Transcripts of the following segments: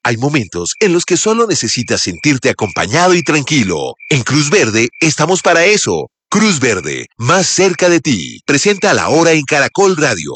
Hay momentos en los que solo necesitas sentirte acompañado y tranquilo. En Cruz Verde estamos para eso. Cruz Verde, más cerca de ti. Presenta La Hora en Caracol Radio.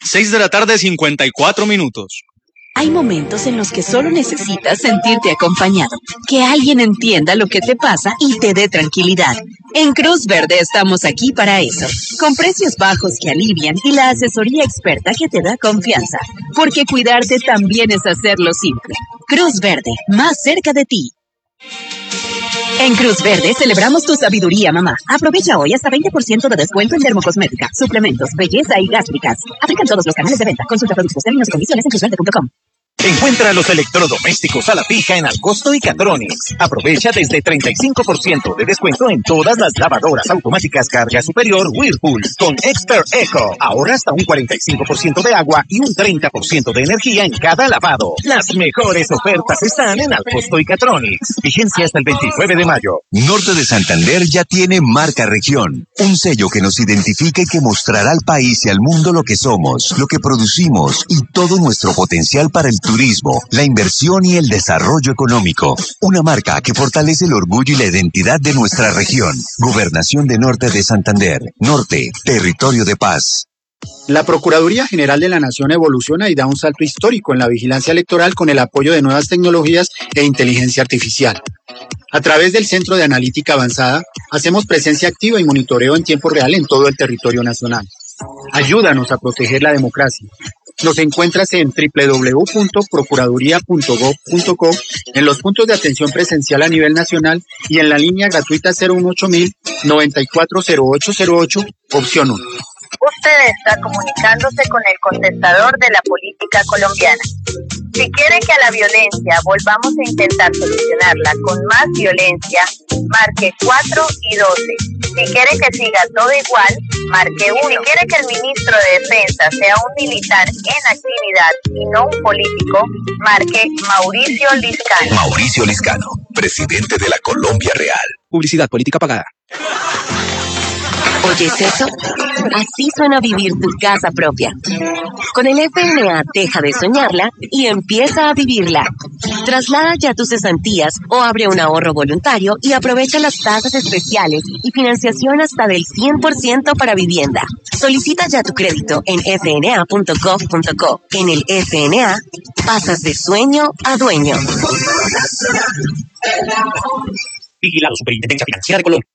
6:54 p.m. Hay momentos en los que solo necesitas sentirte acompañado, que alguien entienda lo que te pasa y te dé tranquilidad. En Cruz Verde estamos aquí para eso, con precios bajos que alivian y la asesoría experta que te da confianza, porque cuidarte también es hacerlo simple. Cruz Verde, más cerca de ti. En Cruz Verde celebramos tu sabiduría, mamá. Aprovecha hoy hasta 20% de descuento en dermocosmética, suplementos, belleza y gástricas. Aplican todos los canales de venta. Consulta productos, términos y condiciones en cruzverde.com. Encuentra los electrodomésticos a la fija en Alcosto y Catronics. Aprovecha desde 35% de descuento en todas las lavadoras automáticas carga superior Whirlpool con Expert Eco. Ahora hasta un 45% de agua y un 30% de energía en cada lavado. Las mejores ofertas están en Alcosto y Catronics. Vigencia hasta el 29 de mayo. Norte de Santander ya tiene marca región. Un sello que nos identifica y que mostrará al país y al mundo lo que somos, lo que producimos y todo nuestro potencial para el turismo, la inversión y el desarrollo económico. Una marca que fortalece el orgullo y la identidad de nuestra región. Gobernación de Norte de Santander. Norte, territorio de paz. La Procuraduría General de la Nación evoluciona y da un salto histórico en la vigilancia electoral con el apoyo de nuevas tecnologías e inteligencia artificial. A través del Centro de Analítica Avanzada, hacemos presencia activa y monitoreo en tiempo real en todo el territorio nacional. Ayúdanos a proteger la democracia. Nos encuentras en www.procuraduría.gov.co, en los puntos de atención presencial a nivel nacional y en la línea gratuita 018-094-0808, opción 1. Usted está comunicándose con el contestador de la política colombiana. Si quiere que a la violencia volvamos a intentar solucionarla con más violencia, marque 4 y 12. Si quiere que siga todo igual, marque 1. Si quiere que el ministro de Defensa sea un militar en actividad y no un político, marque Mauricio Liscano. Mauricio Liscano, presidente de la Colombia Real. Publicidad política pagada. ¿Oyes eso? Así suena vivir tu casa propia. Con el FNA deja de soñarla y empieza a vivirla. Traslada ya tus cesantías o abre un ahorro voluntario y aprovecha las tasas especiales y financiación hasta del 100% para vivienda. Solicita ya tu crédito en fna.gov.co. En el FNA, pasas de sueño a dueño. Vigilado Superintendencia Financiera de Colombia.